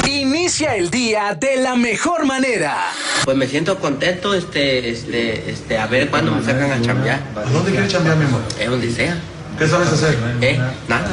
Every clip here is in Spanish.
Inicia el día de la mejor manera. Pues me siento contento, a ver cuándo me sacan a chambear. ¿A dónde quieres chambear, mi amor? Donde sea. ¿Qué sabes hacer? Nada.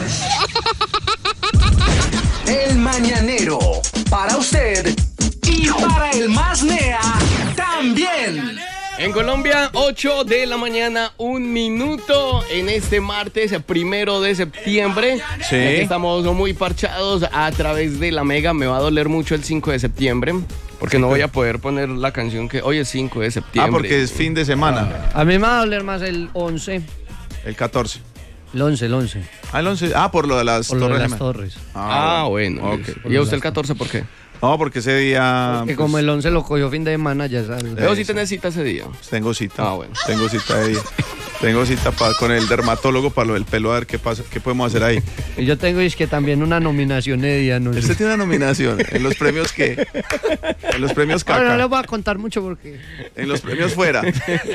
El Mañanero, para usted y para el más nea también. En Colombia, 8 de la mañana, 1 minuto, en este martes 1 de septiembre. Sí. Ya que estamos muy parchados a través de la Mega. Me va a doler mucho el 5 de septiembre, porque no voy a poder poner la canción que hoy es 5 de septiembre. Ah, porque es fin de semana. A mí me va a doler más el 11. El 14. El 11. Ah, el 11. Ah, por lo de las Por lo torres. de las torres. Bueno. Ok. ¿Y a usted el 14 por qué? No, porque ese día... Que como el 11 lo cogió fin de semana, ya sabes. Pero si tenés cita ese día. Tengo cita. Ah, bueno. Tengo cita ahí. Tengo cita con el dermatólogo para lo del pelo, a ver qué pasa, qué podemos hacer ahí. Y yo tengo es que también una nominación de día, no sé. Usted tiene una nominación. ¿En los premios qué? En los premios caca. Ahora no les voy a contar mucho porque... En los premios fuera.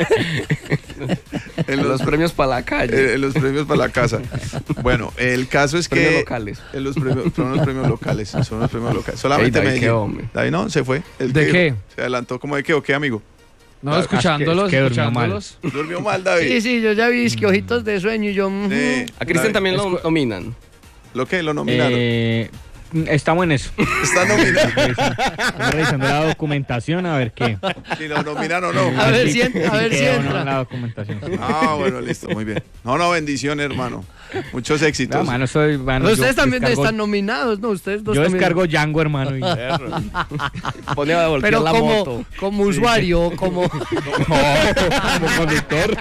En los premios para la calle. En los premios para la casa. Bueno, el caso es Premios que... locales. En los premios, son los premios locales. Son los premios locales. Solamente Ey, David, me qué hombre. David no, se fue. ¿De qué? Se adelantó como de qué o qué, amigo. No, escuchándolos, escuchándolos. Durmió mal, David. Sí, yo ya vi es que ojitos de sueño y yo... Sí. A Cristian también lo nominan. ¿Lo qué? ¿Lo nominaron? Estamos en eso. ¿Está nominado? Estamos revisando la documentación a ver qué. Si lo nominan o no. A ver si Queda o no entra. la documentación. Ah, bueno, listo, muy bien. No, bendición, hermano. Muchos éxitos. No, mano, soy... Mano, Pero ustedes yo también descargo- están nominados, ¿no? Ustedes dos Yo también. descargo Django, hermano. Y... Pone a voltear Pero la moto. como usuario, como... como conductor.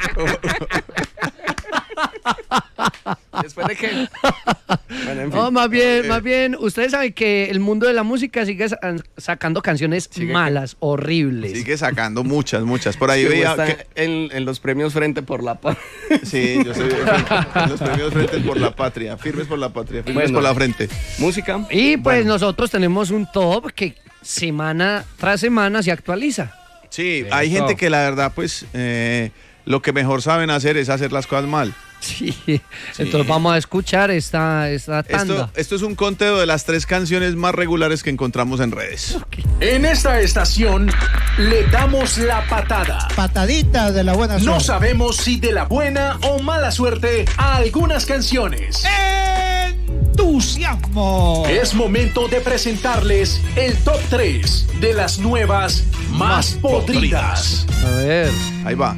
¿Después de qué? Bueno, en fin. No, más bien, ustedes saben que el mundo de la música sigue sacando canciones malas, horribles. Sigue sacando muchas. Por ahí Sí, veía está que... en los premios Frente por la Paz. Sí, yo soy en los premios Frente por la Patria. Firmes por la patria, firmes Bueno. por la frente. Música. Y pues nosotros tenemos un top que semana tras semana se actualiza. Sí, hay gente que la verdad, pues, lo que mejor saben hacer es hacer las cosas mal. Sí. Entonces vamos a escuchar esta tanda. Esto es un conteo de las 3 canciones más regulares que encontramos en redes. En esta estación le damos la patada. Patadita de la buena No suerte. sabemos si de la buena o mala suerte a algunas canciones. Entusiasmo. Es momento de presentarles el top 3 de las nuevas más podridas. A ver. Ahí va.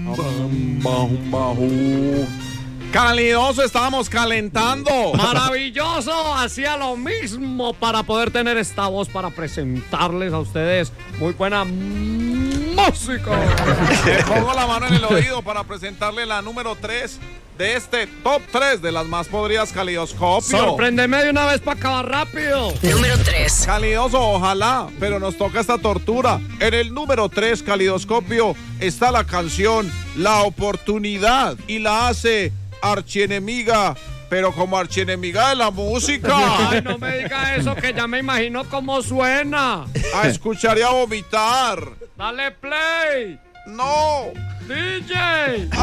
Calidoso, estábamos calentando. Maravilloso, hacía lo mismo para poder tener esta voz para presentarles a ustedes muy buena música. Le pongo la mano en el oído para presentarle la número 3 de este top 3 de las más podridas Calidoscopio. Sorpréndeme de una vez para acabar rápido. Número 3. Calidoso, ojalá, pero nos toca esta tortura. En el número 3, Calidoscopio, está la canción La Oportunidad y la hace archienemiga, pero como archienemiga de la música. Ay, no me diga eso, que ya me imagino cómo suena. A escuchar y a vomitar. Dale play. No. DJ.